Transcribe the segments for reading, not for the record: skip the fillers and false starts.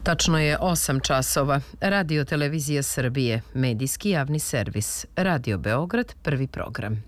Tačno je 8 časova. Radio Televizija Srbije, medijski javni servis. Radio Beograd, prvi program.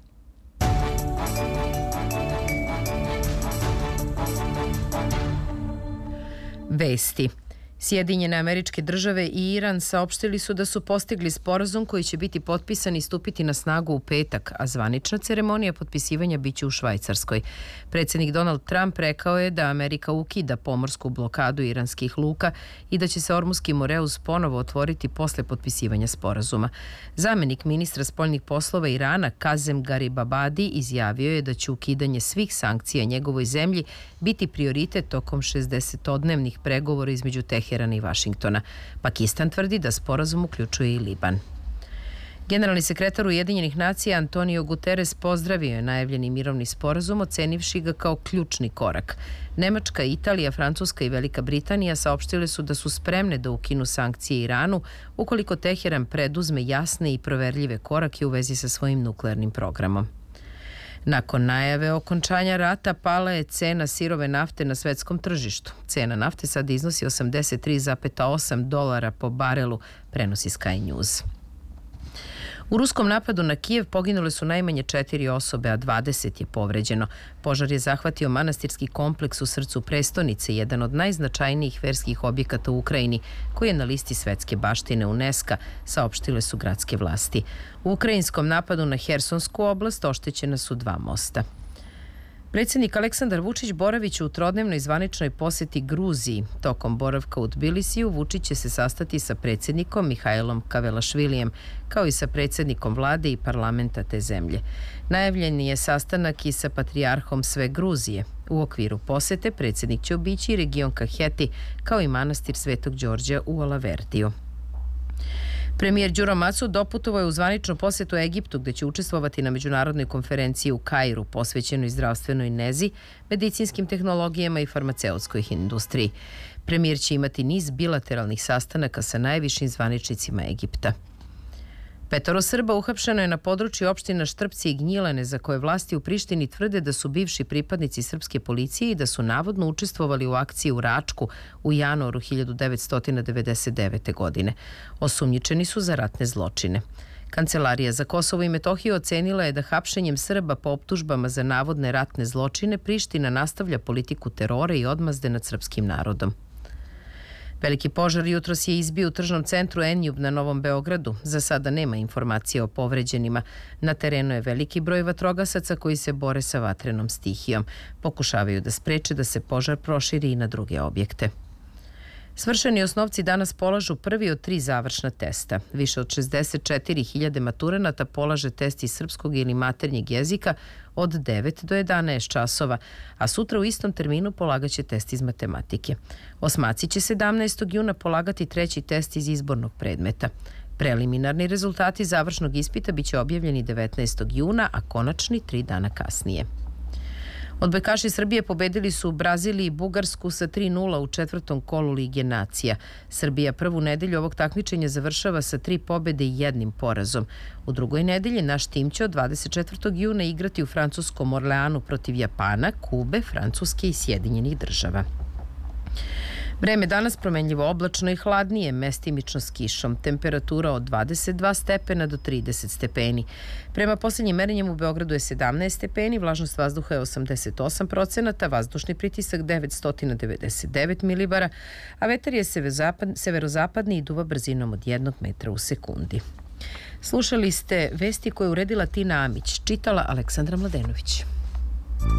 Vesti. Sjedinjene Američke Države i Iran saopštili su da su postigli sporazum koji će biti potpisan i stupiti na snagu u petak, a zvanična ceremonija potpisivanja biće u Švajcarskoj. Predsjednik Donald Trump rekao je da Amerika ukida pomorsku blokadu iranskih luka i da će se Ormuski Moreus ponovo otvoriti posle potpisivanja sporazuma. Zamenik ministra spoljnih poslova Irana Kazem Garibabadi izjavio je da će ukidanje svih sankcija njegovoj zemlji biti prioritet tokom 60-odnevnih pregovora između Teherana i Vašingtona. Pakistan tvrdi da sporazum uključuje i Liban. Generalni sekretar Ujedinjenih nacija Antonio Guterres pozdravio je najavljeni mirovni sporazum, ocenivši ga kao ključni korak. Nemačka, Italija, Francuska i Velika Britanija saopštile su da su spremne da ukinu sankcije Iranu ukoliko Teheran preduzme jasne i proverljive korake u vezi sa svojim nuklearnim programom. Nakon najave okončanja rata pala je cena sirove nafte na svetskom tržištu. Cena nafte sad iznosi $83,8 po barelu, prenosi Sky News. U ruskom napadu na Kijev poginule su najmanje 4 osobe, a 20 je povređeno. Požar je zahvatio manastirski kompleks u srcu prestonice, jedan od najznačajnijih verskih objekata u Ukrajini, koji je na listi svetske baštine UNESCO, saopštile su gradske vlasti. U ukrajinskom napadu na Hersonsku oblast oštećena su 2 mosta. Predsjednik Aleksandar Vučić boraviće u trodnevnoj zvaničnoj poseti Gruziji. Tokom boravka u Tbilisiju Vučić će se sastati sa predsjednikom Mihajlom Kavelašvilijem, kao i sa predsjednikom vlade i parlamenta te zemlje. Najavljen je sastanak i sa patrijarhom sve Gruzije. U okviru posete predsjednik će obići i region Kaheti, kao i manastir Svetog Đorđa u Alaverdiju. Premijer Đuro Macu doputovao je u zvaničnu posetu Egiptu, gde će učestvovati na međunarodnoj konferenciji u Kairu, posvećenoj zdravstvenoj nezi, medicinskim tehnologijama i farmaceutskoj industriji. Premijer će imati niz bilateralnih sastanaka sa najvišim zvaničnicima Egipta. 5 Srba uhapšeno je na području opština Štrpci i Gnjilane, za koje vlasti u Prištini tvrde da su bivši pripadnici srpske policije i da su navodno učestvovali u akciji u Račku u januaru 1999. godine. Osumnjičeni su za ratne zločine. Kancelarija za Kosovo i Metohiju ocenila je da hapšenjem Srba po optužbama za navodne ratne zločine Priština nastavlja politiku terora i odmazde nad srpskim narodom. Veliki požar jutros je izbio u tržnom centru Enjub na Novom Beogradu. Za sada nema informacije o povređenima. Na terenu je veliki broj vatrogasaca koji se bore sa vatrenom stihijom. Pokušavaju da spreče da se požar proširi i na druge objekte. Svršeni osnovci danas polažu prvi od 3 završna testa. Više od 64.000 maturanata polaže test iz srpskog ili maternjeg jezika od 9 do 11 časova, a sutra u istom terminu polagaće test iz matematike. Osmaci će 17. juna polagati 3. test iz izbornog predmeta. Preliminarni rezultati završnog ispita biće objavljeni 19. juna, a konačni 3 dana kasnije. Odbojkaši Srbije pobedili su Brazil i Bugarsku sa 3:0 u 4. kolu Lige nacija. Srbija prvu nedelju ovog takmičenja završava sa 3 pobede i 1 porazom. U drugoj nedelji naš tim će od 24. juna igrati u francuskom Orleanu protiv Japana, Kube, Francuske i Sjedinjenih Država. Vreme danas promenljivo oblačno i hladnije, mestimično s kišom. Temperatura od 22 stepena do 30 stepeni. Prema posljednjim merenjem u Beogradu je 17 stepeni, vlažnost vazduha je 88%, vazdušni pritisak 999 milibara, a vetar je severozapadni i duva brzinom od 1 metra u sekundi. Slušali ste vesti koje je uredila Tina Amić, čitala Aleksandra Mladenović.